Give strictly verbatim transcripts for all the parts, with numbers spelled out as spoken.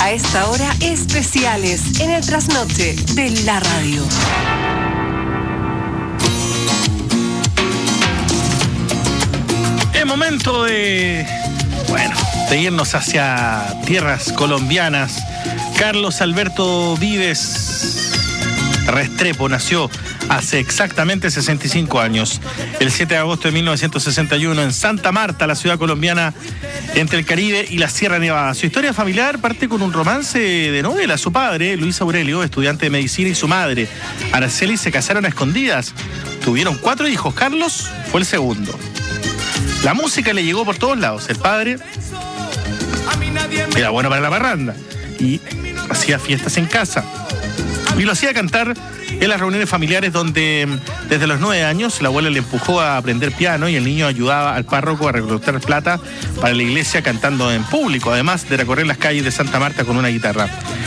A esta hora, especiales en el trasnoche de la radio. Es momento de, bueno, de irnos hacia tierras colombianas. Carlos Alberto Vives Restrepo nació hace exactamente sesenta y cinco años, el siete de agosto de mil novecientos sesenta y uno, en Santa Marta, la ciudad colombiana entre el Caribe y la Sierra Nevada. Su historia familiar parte con un romance de novela. Su padre, Luis Aurelio, estudiante de medicina, y su madre, Araceli, se casaron a escondidas. Tuvieron cuatro hijos. Carlos fue el segundo. La música le llegó por todos lados. El padre era bueno para la parranda y hacía fiestas en casa. Y lo hacía cantar en las reuniones familiares donde desde los nueve años la abuela le empujó a aprender piano y el niño ayudaba al párroco a recolectar plata para la iglesia cantando en público, además de recorrer las calles de Santa Marta con una guitarra.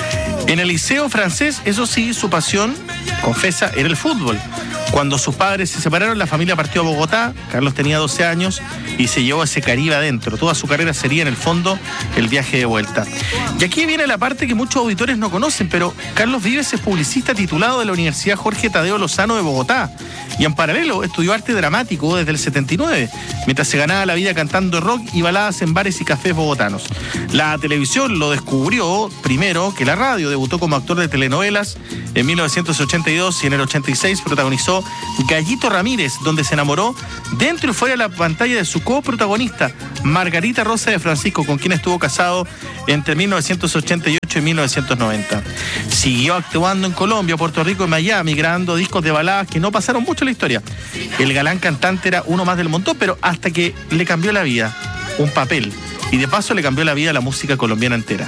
En el liceo francés, eso sí, su pasión, confesa, era el fútbol. Cuando sus padres se separaron, la familia partió a Bogotá. Carlos tenía doce años y se llevó ese Caribe adentro. Toda su carrera sería, en el fondo, el viaje de vuelta. Y aquí viene la parte que muchos auditores no conocen, pero Carlos Vives es publicista titulado de la Universidad Jorge Tadeo Lozano de Bogotá. Y en paralelo estudió arte dramático desde el setenta y nueve, mientras se ganaba la vida cantando rock y baladas en bares y cafés bogotanos. La televisión lo descubrió primero que la radio. Debutó como actor de telenovelas en mil novecientos ochenta y dos y en el ochenta y seis protagonizó Gallito Ramírez, donde se enamoró dentro y fuera de la pantalla de su coprotagonista, Margarita Rosa de Francisco, con quien estuvo casado entre mil novecientos ochenta y ocho y mil novecientos noventa. Siguió actuando en Colombia, Puerto Rico y Miami, grabando discos de baladas que no pasaron mucho en la historia. El galán cantante era uno más del montón, pero hasta que le cambió la vida, un papel, y de paso le cambió la vida a la música colombiana entera.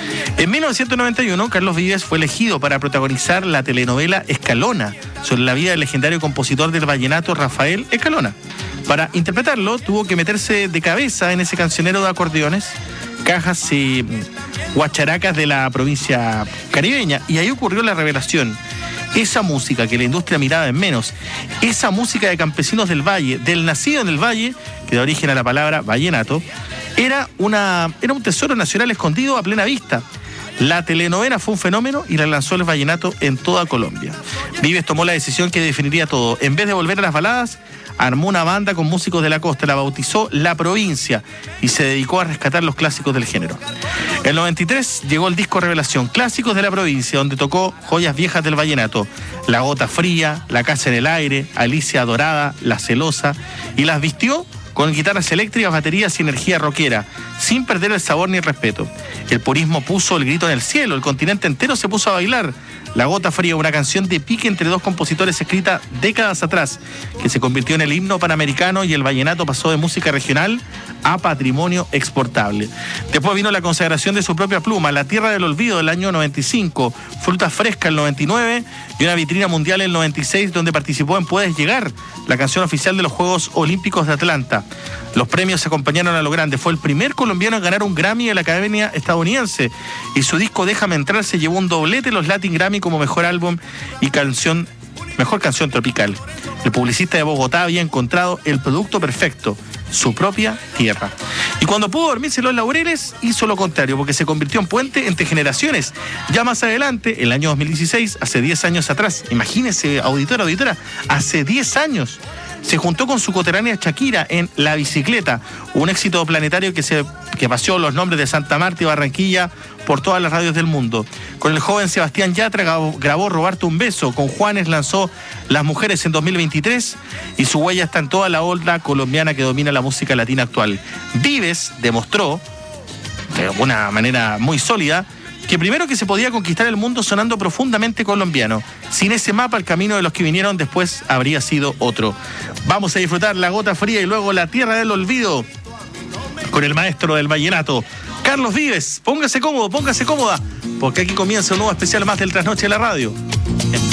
En mil novecientos noventa y uno, Carlos Vives fue elegido para protagonizar la telenovela Escalona, sobre la vida del legendario compositor del vallenato Rafael Escalona. Para interpretarlo, tuvo que meterse de cabeza en ese cancionero de acordeones, cajas y guacharacas de la provincia caribeña, y ahí ocurrió la revelación. Esa música que la industria miraba en menos, esa música de campesinos del valle, del nacido en el valle, que da origen a la palabra vallenato, era, una, era un tesoro nacional escondido a plena vista. La telenovela fue un fenómeno y la lanzó el vallenato en toda Colombia. Vives tomó la decisión que definiría todo. En vez de volver a las baladas, armó una banda con músicos de la costa, la bautizó La Provincia y se dedicó a rescatar los clásicos del género. En el noventa y tres llegó el disco Revelación, Clásicos de la Provincia, donde tocó joyas viejas del vallenato: La Gota Fría, La Casa en el Aire, Alicia Dorada, La Celosa, y las vistió con guitarras eléctricas, baterías y energía rockera, sin perder el sabor ni el respeto. El purismo puso el grito en el cielo, el continente entero se puso a bailar. La Gota Fría, una canción de pique entre dos compositores escrita décadas atrás, que se convirtió en el himno panamericano, y el vallenato pasó de música regional a patrimonio exportable. Después vino la consagración de su propia pluma, La Tierra del Olvido, del año noventa y cinco, Fruta Fresca el noventa y nueve y una vitrina mundial en el noventa y seis, donde participó en Puedes Llegar, la canción oficial de los Juegos Olímpicos de Atlanta. Los premios se acompañaron a lo grande. Fue el primer colombiano en ganar un Grammy de la Academia Estadounidense, y su disco Déjame Entrar se llevó un doblete en los Latin Grammy como mejor álbum y canción, mejor canción tropical. El publicista de Bogotá había encontrado el producto perfecto, su propia tierra. Y cuando pudo dormirse en los laureles, hizo lo contrario, porque se convirtió en puente entre generaciones. Ya más adelante, el año dos mil dieciséis, hace diez años atrás, imagínese, auditora, auditora, hace diez años, se juntó con su coterránea Shakira en La Bicicleta, un éxito planetario que, se, que paseó los nombres de Santa Marta y Barranquilla por todas las radios del mundo. Con el joven Sebastián Yatra grabó, grabó Robarte un Beso, con Juanes lanzó Las Mujeres en dos mil veintitrés, y su huella está en toda la ola colombiana que domina la música latina actual. Vives demostró, de una manera muy sólida, que primero que se podía conquistar el mundo sonando profundamente colombiano. Sin ese mapa, el camino de los que vinieron después habría sido otro. Vamos a disfrutar La Gota Fría y luego La Tierra del Olvido con el maestro del vallenato, Carlos Vives. Póngase cómodo, póngase cómoda, porque aquí comienza un nuevo especial más del Trasnoche de la Radio.